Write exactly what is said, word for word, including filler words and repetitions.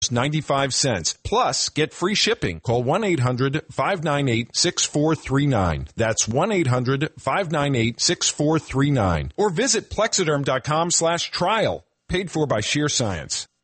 dollars and ninety-five cents. Plus, get free shipping. Call one eight hundred five nine eight six four three nine. That's one eight hundred five nine eight six four three nine. Or visit plexiderm dot com slash trial. Paid for by Sheer Science.